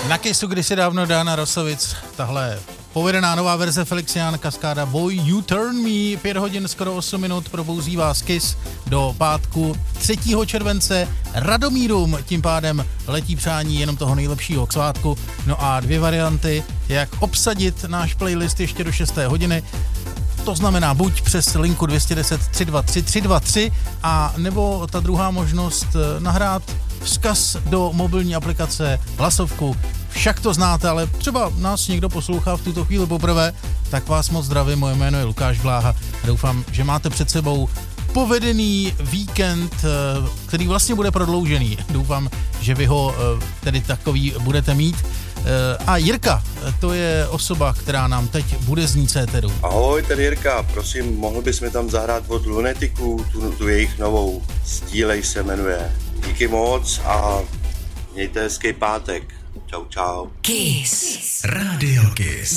Na Kissu kdysi dávno Dana Rosovic, tahle povedená nová verze Felixian Kaskáda Boy You Turn Me, 5 hodin skoro 8 minut probouzí vás Kiss do pátku 3. července. Radomírům tím pádem letí přání jenom toho nejlepšího k svátku. No a 2 varianty, jak obsadit náš playlist ještě do 6. hodiny. To znamená buď přes linku 210 323 323 a nebo ta druhá možnost nahrát vzkaz do mobilní aplikace hlasovku. Však to znáte, ale třeba nás někdo poslouchá v tuto chvíli poprvé, tak vás moc zdravím, moje jméno je Lukáš Bláha a doufám, že máte před sebou povedený víkend, který vlastně bude prodloužený. Doufám, že vy ho tedy takový budete mít. A Jirka, to je osoba, která nám teď bude znít éteru. Ahoj, tady Jirka, prosím, mohl bys mi tam zahrát od Lunaticů, tu jejich novou, Stílej se jmenuje. Díky moc a mějte hezký pátek. Čau, čau. Kiss. Radio Kiss.